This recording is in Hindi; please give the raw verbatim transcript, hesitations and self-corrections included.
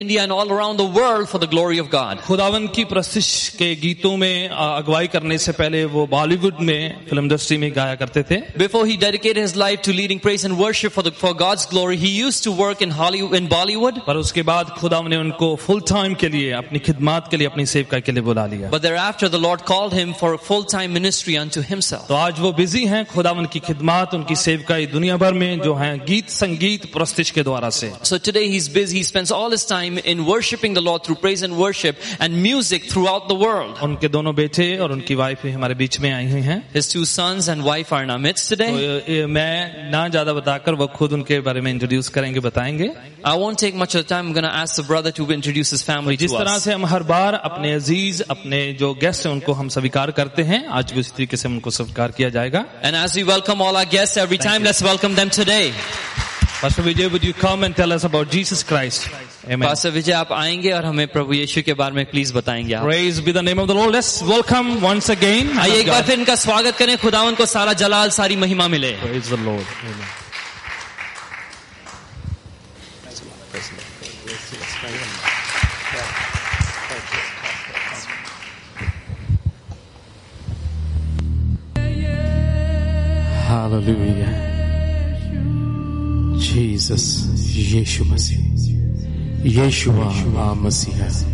India and all around the world for the glory of God. खुदावन की प्रस्तिश के गीतों में अगुवाई करने से पहले वो बॉलीवुड में फिल्म इंडस्ट्री में गाया करते थे. Before he dedicated his life to leading praise and worship for the for God's glory, he used to work in Hollywood, in Bollywood. पर उसके बाद खुदावन ने उनको फुल टाइम के लिए, अपनी खिदमत के लिए, अपनी सेवकाई के लिए बुला लिया. But thereafter the Lord called him for a full-time ministry unto himself. तो आज वो बिजी हैं खुदावन की खिदमत, उनकी सेवकाई दुनिया भर में जो है गीत संगीत प्रस्तिश के द्वारा से. So today he's busy. He spends all his time in worshiping the Lord through praise and worship and music throughout the world. उनके दोनों बेटे और उनकी वाइफ भी हमारे बीच में आई हुई हैं. His two sons and wife are in our midst today. तो मैं ना ज्यादा बताकर वो खुद उनके बारे में इंट्रोड्यूस करेंगे, बताएंगे. I won't take much of the time. I'm going to ask the brother to introduce his family to us. जिस तरह से हम हर बार अपने अजीज, अपने जो गेस्ट हैं उनको हम स्वीकार करते हैं, आज भी उसी तरीके से उनको स्वीकार किया जाएगा. And as we welcome all our guests every time, let's welcome them today. Pastor Vijay, would you come and tell us about Jesus Christ? Amen. Pastor Vijay, आप आएंगे और हमें प्रभु यीशु के बारे में प्लीज बताएंगे आप. Praise be the name of the Lord. Let's welcome once again. आइए एक बार फिर इनका स्वागत करें. खुदावन को सारा जलाल, सारी महिमा मिले. Praise the Lord. Amen. Hallelujah. Jesus, Yeshua Masih, Yeshua Masih.